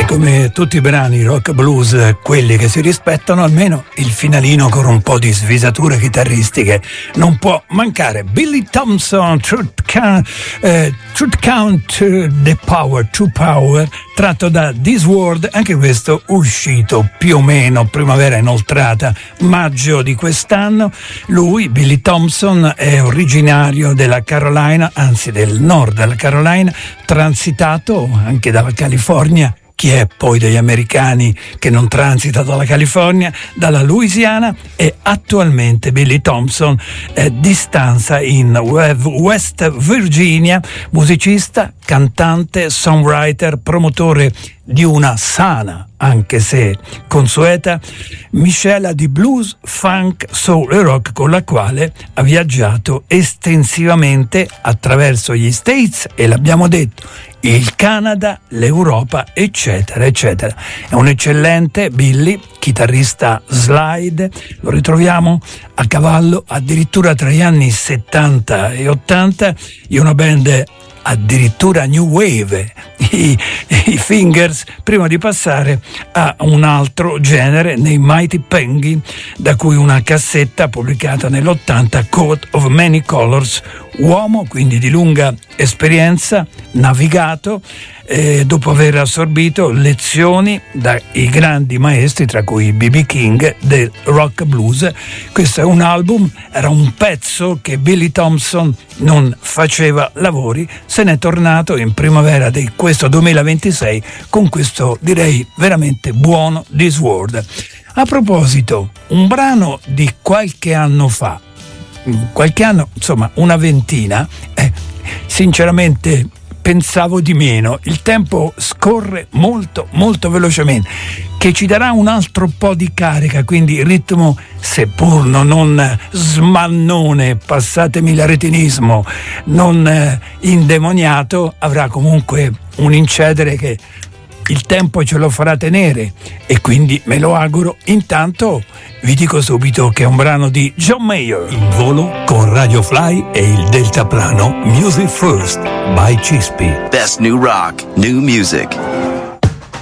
Come tutti i brani rock blues, quelli che si rispettano, almeno il finalino con un po' di svisature chitarristiche non può mancare. Billy Thompson, Truth Count the Power, True Power, tratto da This World, anche questo uscito più o meno primavera inoltrata, maggio di quest'anno. Lui, Billy Thompson, è originario della Carolina, anzi del nord della Carolina, transitato anche dalla California. Chi è poi degli americani che non transita dalla California, dalla Louisiana, e attualmente Billy Thompson è di stanza in West Virginia, musicista, cantante, songwriter, promotore di una sana, anche se consueta, miscela di blues, funk, soul e rock con la quale ha viaggiato estensivamente attraverso gli States e, l'abbiamo detto, il Canada, l'Europa, eccetera, eccetera. È un eccellente Billy, chitarrista slide, lo ritroviamo a cavallo addirittura tra gli anni 70 e 80 in una band addirittura new wave, i Fingers, prima di passare a un altro genere nei Mighty Penguin, da cui una cassetta pubblicata nell'80, Coat of Many Colors. Uomo quindi di lunga esperienza, navigato, dopo aver assorbito lezioni dai grandi maestri, tra cui B.B. King, del rock blues. Questo è un album, era un pezzo che Billy Thompson non faceva lavori, se n'è tornato in primavera di questo 2026 con questo, direi, veramente buono This World. A proposito, un brano di qualche anno fa, insomma una ventina, sinceramente pensavo di meno, il tempo scorre molto molto velocemente, che ci darà un altro po' di carica, quindi ritmo, seppur non smannone, passatemi l'aretinismo, non indemoniato, avrà comunque un incedere che il tempo ce lo farà tenere, e quindi me lo auguro. Intanto vi dico subito che è un brano di John Mayer. In volo con Radio Fly e il deltaplano Music First by Cispi. Best new rock, new music.